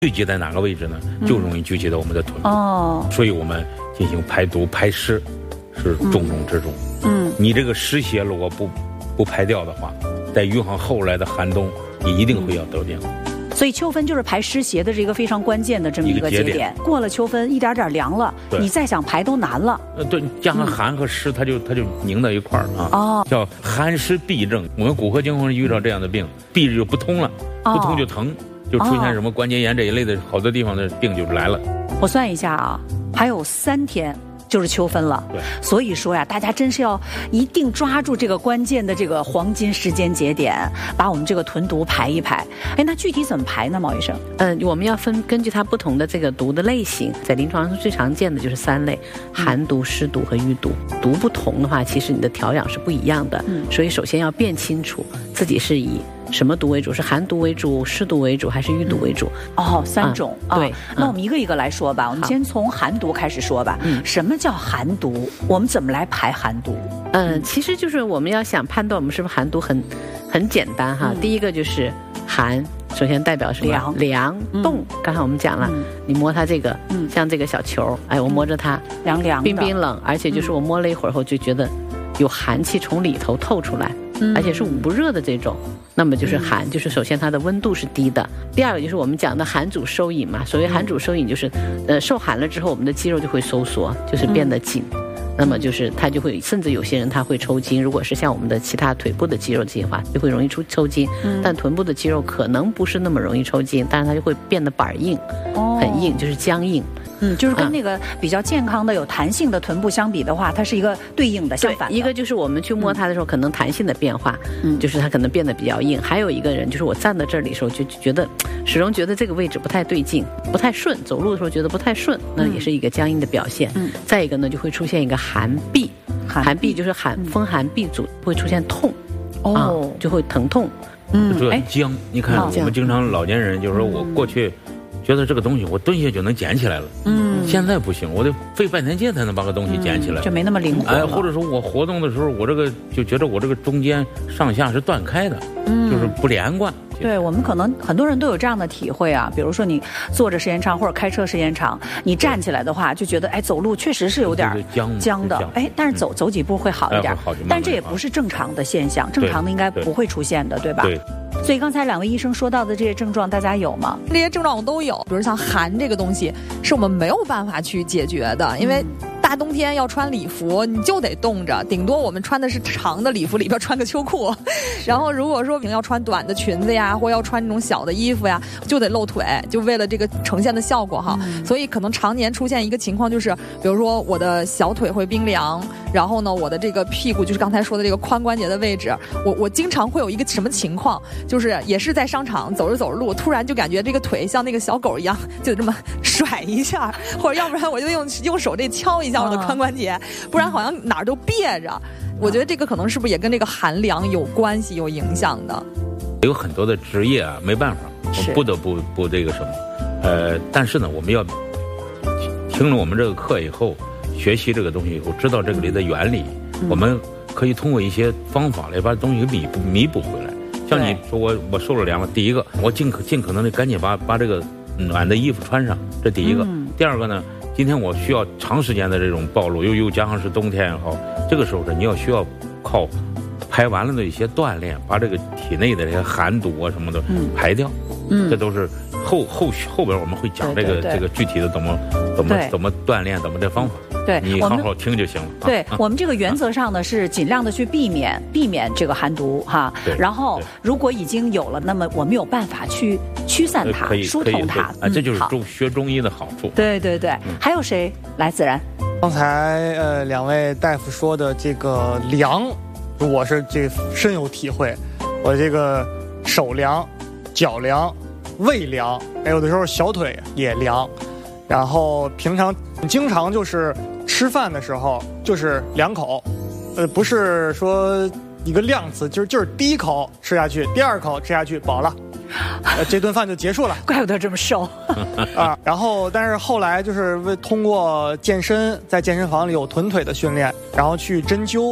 聚集在哪个位置呢？就容易聚集到我们的臀部。所以我们进行排毒排湿是重中之重。你这个湿邪如果不排掉的话，在遇上后来的寒冬，你一定会要得病。 所以秋分就是排湿邪的这个非常关键的这么一个节点。过了秋分，一点点凉了，你再想排都难了。 对，加上寒和湿，它就凝到一块儿啊。叫寒湿痹症。我们骨科经常遇到这样的病，痹就不通了，不通就疼，就出现什么关节炎这一类的好多地方的病就来了。 我算一下啊，还有3天。就是秋分了， 对， 所以说呀，大家真是要一定抓住这个关键的这个黄金时间节点，把我们这个豚毒排一排。哎，那具体怎么排呢，毛医生？ 我们要根据它不同的这个毒的类型，在临床上最常见的就是3类：寒毒、湿毒和瘀毒。毒不同的话，其实你的调养是不一样的。所以首先要辨清楚自己是以什么毒为主，是寒毒为主、湿毒为主还是瘀毒为主 ？3种。 对， 那我们一个一个来说吧。我们先从寒毒开始说吧。什么叫寒毒？我们怎么来排寒毒？ 其实就是我们要想判断我们是不是寒毒很简单哈。第一个就是寒，首先代表什么？凉冻。刚才我们讲了，你摸它这个，像这个小球，我摸着它， 凉凉的， 冰冰冷，而且就是我摸了一会儿后就觉得有寒气从里头透出来。而且是捂不热的这种，那么就是寒，就是首先它的温度是低的。第二个就是我们讲的寒主收引嘛，所谓寒主收引就是，受寒了之后，我们的肌肉就会收缩，就是变得紧。那么就是它就会，甚至有些人他会抽筋。如果是像我们的其他腿部的肌肉这些话，就会容易抽筋。但臀部的肌肉可能不是那么容易抽筋，但是它就会变得板硬，很硬，就是僵硬。 就是跟那个比较健康的有弹性的臀部相比的话，它是一个对应的，相反的。 一个就是我们去摸它的时候，可能弹性的变化，就是它可能变得比较硬。还有一个人就是我站在这里的时候，就觉得始终觉得这个位置不太对劲，不太顺，走路的时候觉得不太顺，那也是一个僵硬的表现。再一个呢，就会出现一个寒痹，寒痹就是风寒痹阻，会出现痛，就会疼痛。 这僵，你看我们经常老年人就是说我过去觉得这个东西我蹲下就能捡起来了，现在不行，我得费半天劲才能把个东西捡起来， 就没那么灵活了。 或者说我活动的时候，我这个就觉得我这个中间上下是断开的，就是不连贯。 对，我们可能很多人都有这样的体会啊，比如说你坐着时间长或者开车时间长，你站起来的话就觉得走路确实是有点僵的，但是走几步会好一点，但这也不是正常的现象，正常的应该不会出现的，对吧？ 对。 所以刚才2位医生说到的这些症状，大家有吗？ 这些症状我都有，比如像寒这个东西，是我们没有办法去解决的，因为大冬天要穿礼服，你就得冻着，顶多我们穿的是长的礼服，里边穿个秋裤。然后如果说要穿短的裙子呀，或要穿这种小的衣服呀，就得露腿，就为了这个呈现的效果哈。所以可能常年出现一个情况就是，比如说我的小腿会冰凉，然后呢，我的这个屁股就是刚才说的这个髋关节的位置，我经常会有一个什么情况，就是也是在商场走着路，突然就感觉这个腿像那个小狗一样，就这么甩一下，或者要不然我就用手这敲一下我的髋关节，不然好像哪儿都别着。我觉得这个可能是不是也跟这个寒凉有关系、有影响的？ 有很多的职业啊，没办法，我不得不这个什么，但是呢，我们要听了我们这个课以后，学习这个东西以后，知道这个里的原理，我们可以通过一些方法来把东西弥补回来。像你说我受了凉了，第一个我尽可能的赶紧把这个暖的衣服穿上，这第一个。第二个呢，今天我需要长时间的这种暴露，又加上是冬天也好，这个时候呢，你需要靠排完了的一些锻炼，把这个体内的这些寒毒啊什么的排掉。这都是后边我们会讲这个具体的怎么锻炼，怎么这方法。 对， 你好好听就行了。 对，我们这个原则上呢是尽量的去避免这个寒毒哈。然后如果已经有了，那么我们有办法去驱散它、疏通它。 这就是学中医的好处。 对，还有谁来？自然。 刚才2位大夫说的这个凉，我是深有体会。我这个手凉、脚凉、胃凉，有的时候小腿也凉。然后平常经常就是吃饭的时候就是2口，不是说一个量词，就是第一口吃下去，第二口吃下去饱了，这顿饭就结束了。 怪不得这么瘦啊！然后但是后来就是通过健身，在健身房里有臀腿的训练，然后去针灸，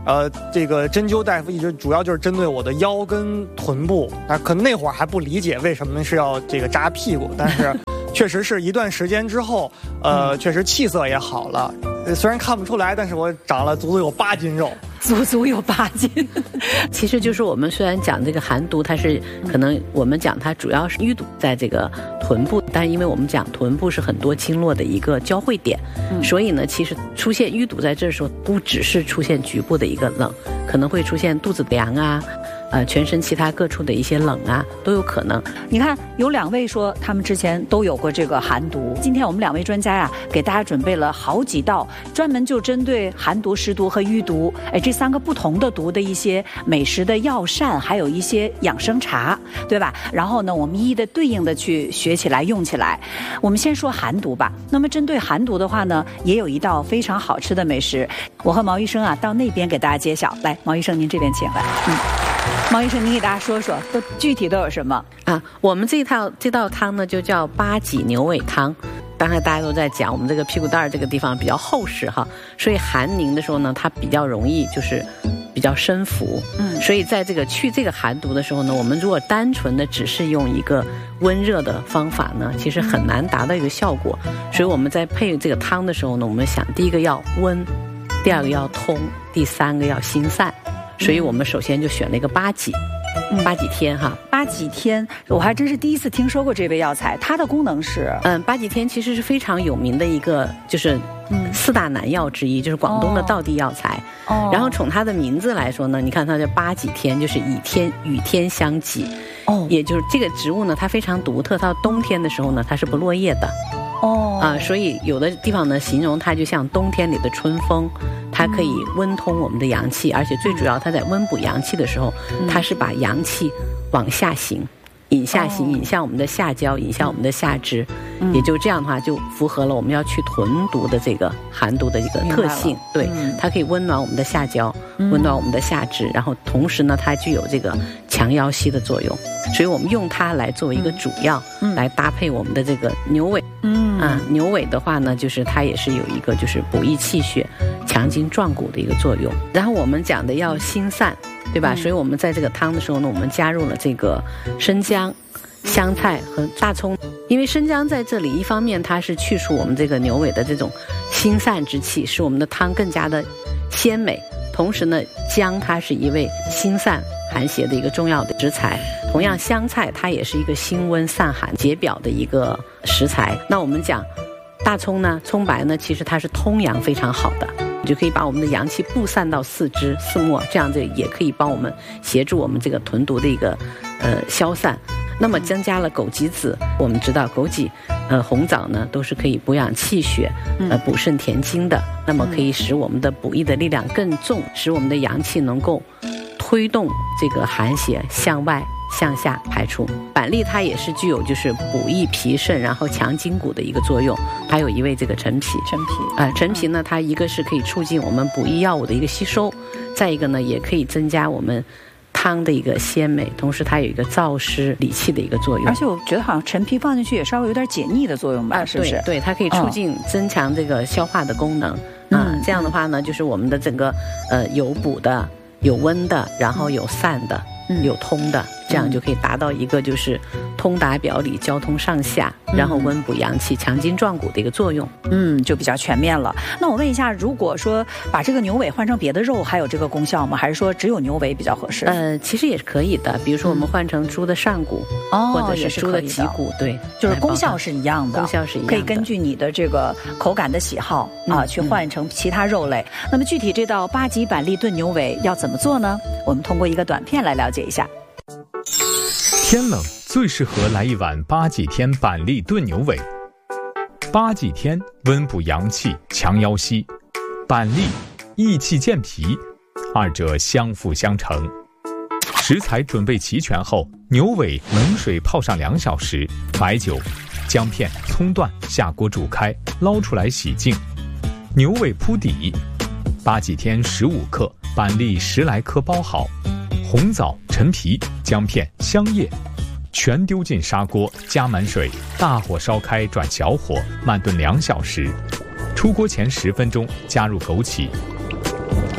这个针灸大夫一直主要就是针对我的腰跟臀部，可能那会儿还不理解为什么是要这个扎屁股，但是确实是一段时间之后，确实气色也好了。虽然看不出来，但是我长了足足有8斤肉， 足足有8斤。 其实就是我们虽然讲这个寒毒，它是可能我们讲它主要是淤堵在这个臀部，但是因为我们讲臀部是很多经络的一个交汇点，所以呢，其实出现淤堵在这时候，不只是出现局部的一个冷，可能会出现肚子凉啊。全身其他各处的一些冷啊，都有可能。 你看，有2位说他们之前都有过这个寒毒。今天我们2位专家啊，给大家准备了好几道，专门就针对寒毒、湿毒和淤毒，这3个不同的毒的一些美食的药膳，还有一些养生茶，对吧？然后呢，我们一一的对应的去学起来、用起来。我们先说寒毒吧。那么针对寒毒的话呢，也有一道非常好吃的美食，我和毛医生啊到那边给大家揭晓。来，毛医生您这边请来。毛医生，您给大家说说，具体都有什么啊？我们这道汤呢，就叫八戟牛尾汤。刚才大家都在讲，我们这个屁股蛋儿这个地方比较厚实哈，所以寒凝的时候呢，它比较容易就是比较生服。所以在这个去这个寒毒的时候呢，我们如果单纯的只是用一个温热的方法呢，其实很难达到一个效果。所以我们在配这个汤的时候呢，我们想第一个要温，第2个要通，第3个要心散。所以我们首先就选了一个八戟天哈。 八戟天，我还真是第一次听说过这味药材，它的功能是八戟天其实是非常有名的一个，就是4大南药之一，就是广东的道地药材。然后从它的名字来说呢，你看它叫八戟天，就是与天相济。也就是这个植物呢，它非常独特，到冬天的时候呢，它是不落叶的。所以有的地方呢，形容它就像冬天里的春风，它可以温通我们的阳气，而且最主要它在温补阳气的时候，它是把阳气往下行，引下行，引向我们的下焦，引向我们的下肢，也就这样的话，就符合了我们要去屯毒的这个寒毒的一个特性。对，它可以温暖我们的下焦，温暖我们的下肢，然后同时呢，它具有这个强腰膝的作用，所以我们用它来作为一个主药，来搭配我们的这个牛尾。牛尾的话呢，就是它也是有一个就是补益气血、强筋壮骨的一个作用。然后我们讲的要心散，对吧？所以我们在这个汤的时候呢，我们加入了这个生姜、香菜和大葱。因为生姜在这里，一方面它是去除我们这个牛尾的这种心散之气，使我们的汤更加的鲜美。同时呢，姜它是一味心散寒邪的一个重要的食材，同样香菜它也是一个辛温散寒解表的一个食材。那我们讲大葱呢，葱白呢，其实它是通阳非常好的，你就可以把我们的阳气布散到四肢四末，这样子也可以帮我们协助我们这个屯毒的一个消散。那么增加了枸杞子，我们知道枸杞红枣呢都是可以补养气血补肾填精的，那么可以使我们的补益的力量更重，使我们的阳气能够推动这个寒邪向外向下排出。板栗它也是具有就是补益脾肾然后强筋骨的一个作用。还有一味这个陈皮，陈皮呢，它一个是可以促进我们补益药物的一个吸收，再一个呢也可以增加我们汤的一个鲜美，同时它有一个燥湿理气的一个作用。 而且我觉得好像陈皮放进去也稍微有点解腻的作用吧，是不是？ 对，它可以促进增强这个消化的功能。这样的话呢，就是我们的整个有补的、有温的，然后有散的、有通的，这样就可以达到一个就是通达表里、交通上下，然后温补阳气、强筋壮骨的一个作用。 就比较全面了。那我问一下，如果说把这个牛尾换成别的肉，还有这个功效吗？还是说只有牛尾比较合适？ 其实也是可以的。比如说我们换成猪的上骨，或者是猪的脊骨，对， 就是功效是一样的， 功效是一样的， 可以根据你的这个口感的喜好去换成其他肉类。那么具体这道八戟板栗炖牛尾要怎么做呢？我们通过一个短片来了解一下。 天冷最适合来一碗八戟天板栗炖牛尾。八戟天温补阳气，强腰膝；板栗益气健脾，二者相辅相成。食材准备齐全后，牛尾冷水泡上2小时，白酒、姜片、葱段下锅煮开，捞出来洗净。牛尾铺底，八戟天15克，板栗10来颗包好，红枣、陈皮、姜片、香叶全丢进砂锅，加满水，大火烧开转小火，慢炖2小时。出锅前10分钟加入枸杞，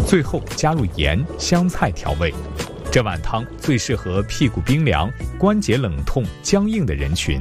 最后加入盐、香菜调味。这碗汤最适合屁股冰凉、关节冷痛、僵硬的人群。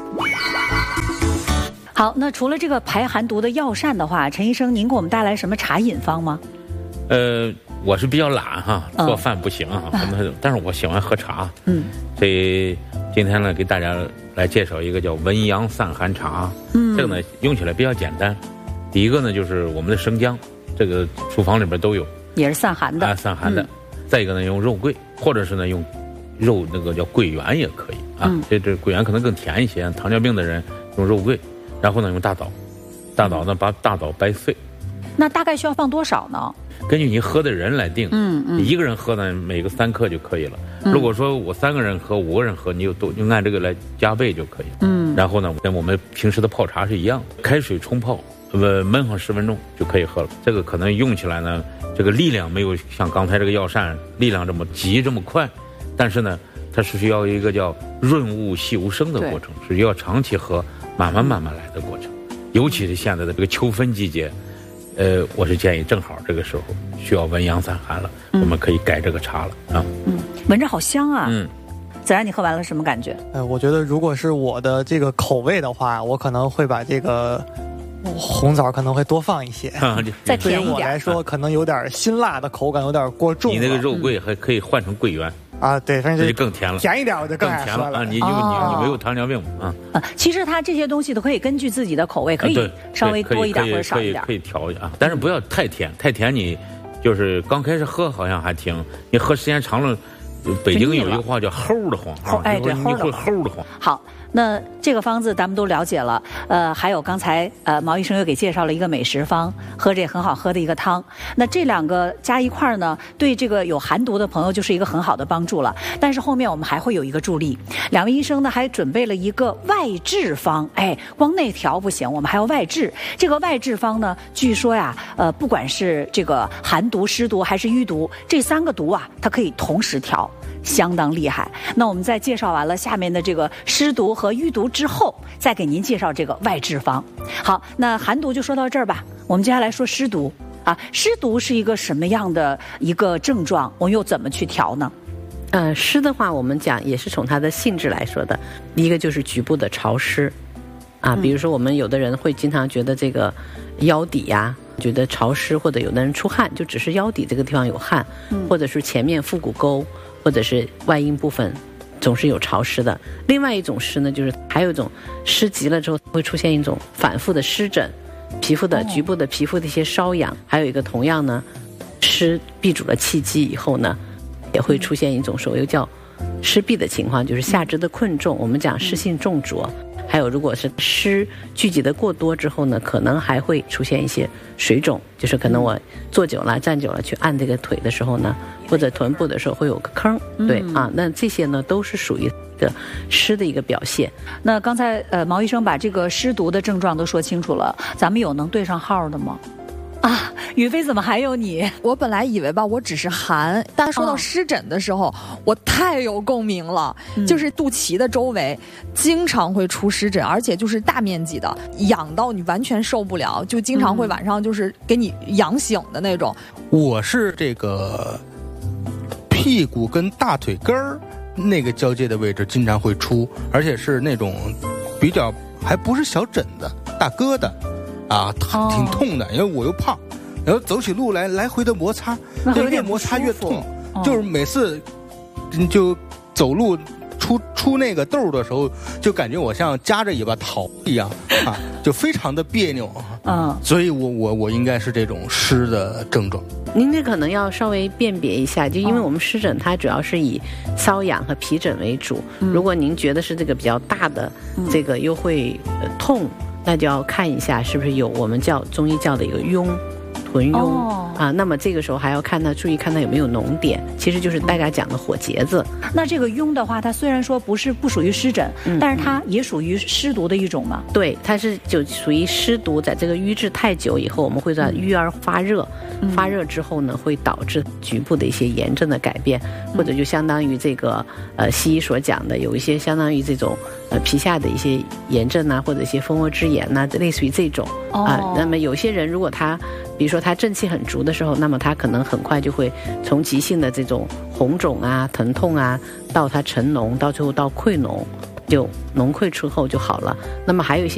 好，那除了这个排寒毒的药膳的话，陈医生您给我们带来什么茶饮方吗？ 我是比较懒哈，做饭不行哈，但是我喜欢喝茶。所以今天呢，给大家来介绍一个叫文阳散寒茶。这个呢用起来比较简单。第一个呢就是我们的生姜，这个厨房里边都有， 也是散寒的。 散寒的。再一个呢用肉桂，或者是呢用肉那个叫桂圆也可以啊。这桂圆可能更甜一些，糖尿病的人用肉桂，然后呢用大枣，呢把大枣掰碎。 那大概需要放多少呢？ 根据你喝的人来定。一个人喝呢，每个3克就可以了。如果说我3个人喝、5个人喝，你就按这个来加倍就可以。然后呢，跟我们平时的泡茶是一样的，开水冲泡，焖上10分钟就可以喝了。这个可能用起来呢，这个力量没有像刚才这个药膳力量这么急这么快，但是呢，它是需要一个叫润物细无声的过程，是要长期喝、慢慢来的过程。尤其是现在的这个秋分季节。我是建议正好这个时候需要文阳散寒了，我们可以改这个茶了啊。 闻着好香啊。子然，你喝完了什么感觉？ 我觉得如果是我的这个口味的话，我可能会把这个红枣可能会多放一些， 再甜一点。 对于我来说，可能有点辛辣的口感，有点过重了。 你那个肉桂还可以换成桂圆。 对，反正这就更甜了， 甜一点我就更爱喝了啊！你没有糖尿病啊？ 其实它这些东西都可以根据自己的口味，可以稍微多一点或者少一点， 可以调一下啊，但是不要太甜，太甜你就是刚开始喝好像还挺，你喝时间长了，北京有一个话叫齁的慌， 对， 你会齁的慌。 好。那这个方子咱们都了解了，还有刚才毛医生又给介绍了一个美食方，喝这很好喝的一个汤。那这2个加一块呢，对这个有寒毒的朋友就是一个很好的帮助了。但是后面我们还会有一个助力，2位医生呢还准备了一个外治方，光内调不行，我们还要外治。这个外治方呢，据说呀，不管是这个寒毒、湿毒还是淤毒，这3个毒啊，它可以同时调。相当厉害。那我们在介绍完了下面的这个湿毒和淤毒之后，再给您介绍这个外治方。好，那寒毒就说到这儿吧。我们接下来说湿毒啊，湿毒是一个什么样的一个症状？我们又怎么去调呢？ 湿的话，我们讲也是从它的性质来说的。第一个就是局部的潮湿啊，比如说我们有的人会经常觉得这个腰底呀，觉得潮湿，或者有的人出汗，就只是腰底这个地方有汗，或者是前面腹股沟。或者是外阴部分总是有潮湿的。另外一种湿呢，就是还有一种湿急了之后会出现一种反复的湿疹，皮肤的局部的皮肤的一些瘙痒。还有一个同样呢，湿闭阻了气机以后呢，也会出现一种所谓叫湿闭的情况，就是下肢的困重，我们讲湿性重浊。还有如果是湿聚集的过多之后呢，可能还会出现一些水肿，就是可能我坐久了站久了去按这个腿的时候呢，或者臀部的时候会有个坑。对啊，那这些呢都是属于一个湿的一个表现。 那刚才毛医生把这个湿毒的症状都说清楚了，咱们有能对上号的吗？啊，宇飞怎么还有你？ 我本来以为吧，我只是寒，但说到湿疹的时候，我太有共鸣了。就是肚脐的周围经常会出湿疹，而且就是大面积的，痒到你完全受不了，就经常会晚上就是给你痒醒的那种。 我是这个屁股跟大腿根儿那个交界的位置经常会出，而且是那种比较还不是小疹子，大疙瘩。挺痛的，因为我又胖，然后走起路来回的摩擦，就越摩擦越痛，就是每次就走路出那个痘的时候，就感觉我像夹着一把桃一样啊，就非常的别扭啊。所以我应该是这种湿的症状。 您这可能要稍微辨别一下，就因为我们湿疹它主要是以瘙痒和皮疹为主，如果您觉得是这个比较大的，这个又会痛。那就要看一下是不是有我们中医叫的一个痈，臀痈那么这个时候还要注意看它有没有脓点，其实就是大家讲的火结子。 那这个痈的话，它虽然说不属于湿疹，但是它也属于湿毒的一种嘛？ 对，它是就属于湿毒，在这个瘀滞太久以后，我们会在瘀而发热，发热之后呢，会导致局部的一些炎症的改变，或者就相当于这个西医所讲的有一些相当于这种皮下的一些炎症啊，或者一些蜂窝之炎呐，类似于这种那么有些人如果他比如说它正气很足的时候，那么它可能很快就会从急性的这种红肿啊、疼痛啊，到它成脓，到最后到溃脓，就脓溃出后就好了。那么还有一些